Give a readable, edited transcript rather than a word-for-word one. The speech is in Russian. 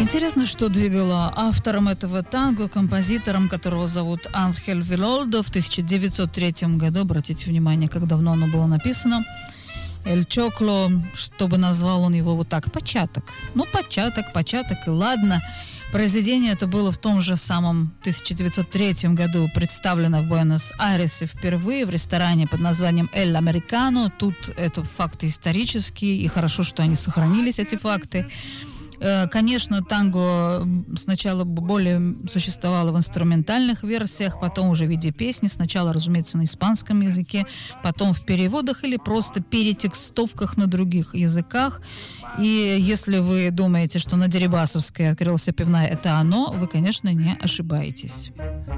Интересно, что двигало автором этого танго, композитором, которого зовут Анхель Вилолдо, в 1903 году. Обратите внимание, как давно оно было написано. Эль Чокло, чтобы назвал он его вот так, початок. Ну, початок, и ладно. Произведение это было в том же самом 1903 году представлено в Буэнос-Айресе впервые в ресторане под названием «Эль Американо». Тут это факты исторические, и хорошо, что они сохранились, эти факты. Конечно, танго сначала более существовало в инструментальных версиях, потом уже в виде песни. Сначала, разумеется, на испанском языке, потом в переводах или просто перетекстовках на других языках. И если вы думаете, что на Дерибасовской открылась пивная, это оно, вы, конечно, не ошибаетесь.